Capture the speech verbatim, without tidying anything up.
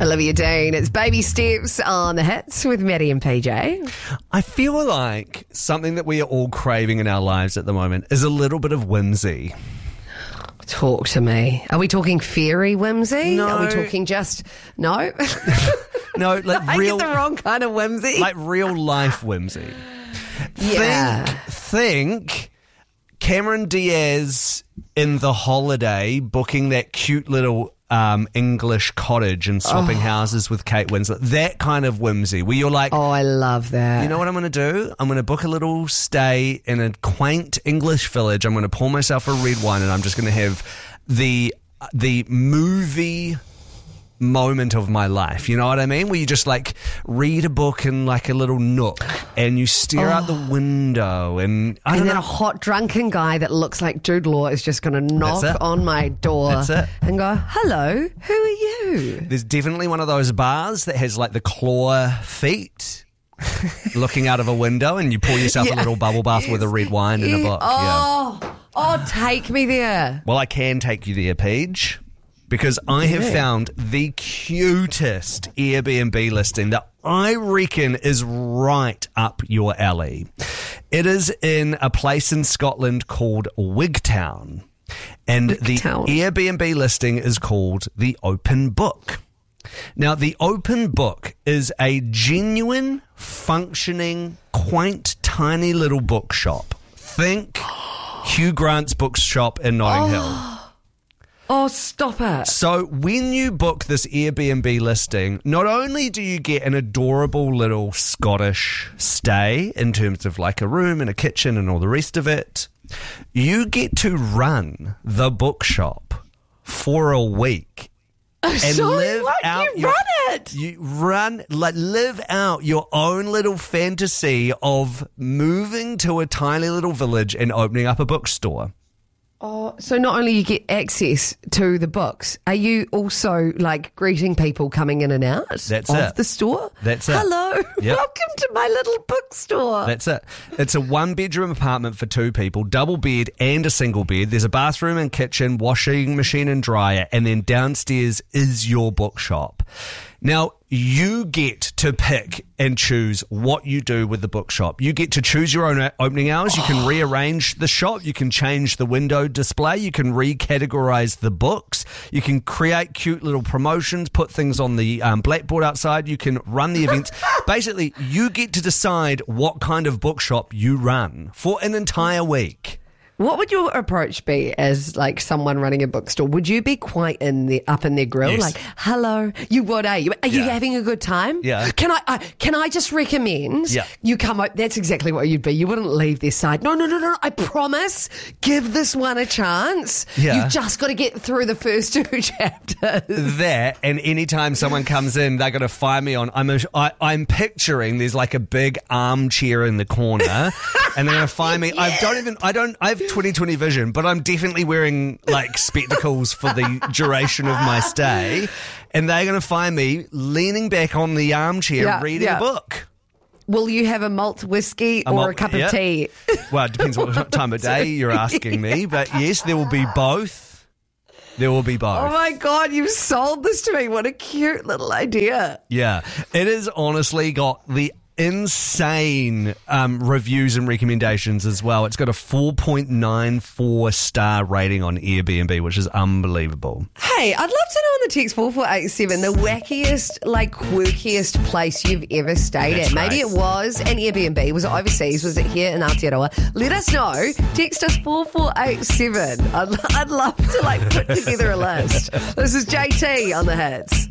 Olivia Dean. It's Baby Steps on the Hits with Maddie and P J. I feel like something that we are all craving in our lives at the moment is a little bit of whimsy. Talk to me. Are we talking fairy whimsy? No. Are we talking just... No? No, like I real... get the wrong kind of whimsy. Like real life whimsy. Yeah. Think, think Cameron Diaz in The Holiday booking that cute little um, English cottage and swapping oh. houses with Kate Winslet. That kind of whimsy where you're like, oh, I love that. You know what I'm going to do? I'm going to book a little stay in a quaint English village. I'm going to pour myself a red wine and I'm just going to have the the movie moment of my life. You know what I mean? Where you just like read a book in like a little nook and you stare oh. out the window and I and don't then know. a hot drunken guy that looks like Jude Law is just going to knock on my door That's it. and go, hello, who are you? There's definitely one of those bars that has like the claw feet looking out of a window and you pour yourself yeah. a little bubble bath yes. with a red wine and a book. Oh, yeah. oh, take me there. Well, I can take you there, Paige. Because I have yeah. found the cutest Airbnb listing that I reckon is right up your alley. It is in a place in Scotland called Wigtown. And Wigtown. The Airbnb listing is called The Open Book. Now, The Open Book is a genuine, functioning, quaint, tiny little bookshop. Think Hugh Grant's bookshop in Notting Hill. Oh. Oh, stop it. So when you book this Airbnb listing, not only do you get an adorable little Scottish stay in terms of like a room and a kitchen and all the rest of it, you get to run the bookshop for a week. And Sorry, live what? out You your, run it. You run, like, live out your own little fantasy of moving to a tiny little village and opening up a bookstore. Oh, so not only you get access to the books, are you also like greeting people coming in and out That's of it. the store? That's it. Hello, Yep. welcome to my little bookstore. That's it. It's a one-bedroom apartment for two people, double bed and a single bed. There's a bathroom and kitchen, washing machine and dryer, and then downstairs is your bookshop. Now, you get to pick and choose what you do with the bookshop. You get to choose your own opening hours. You can rearrange the shop. You can change the window display. You can recategorize the books. You can create cute little promotions, put things on the um, blackboard outside. You can run the events. Basically, you get to decide what kind of bookshop you run for an entire week. What would your approach be as like someone running a bookstore? Would you be quite in the up in their grill, Yes. like, "Hello, you what are you? Are you Yeah. having a good time? Yeah. Can I uh, can I just recommend Yeah. you come up? That's exactly what you'd be. You wouldn't leave their side. No, no, no, no. I promise. Give this one a chance. Yeah. You've just got to get through the first two chapters. That, and anytime someone comes in, they're going to fire me on. I'm a, I, I'm picturing there's like a big armchair in the corner, and they're going to fire me. I don't even. I don't. I have twenty twenty vision, but I'm definitely wearing like spectacles for the duration of my stay, and they're going to find me leaning back on the armchair Yeah, reading yeah. a book. Will you have a malt whiskey A or malt- a cup yeah. of tea? Well, it depends what time of day you're asking me, but yes, there will be both. There will be both. Oh my God, you've sold this to me. What a cute little idea. Yeah, it has honestly got the insane um, reviews and recommendations as well. It's got a four point nine four star rating on Airbnb, which is unbelievable. Hey, I'd love to know on the text four four eight seven the wackiest, like quirkiest place you've ever stayed That's at. Maybe right. it was an Airbnb. Was it overseas? Was it here in Aotearoa? Let us know. Text us four four eight seven. I'd, I'd love to like put together a list. This is J T on the Hits.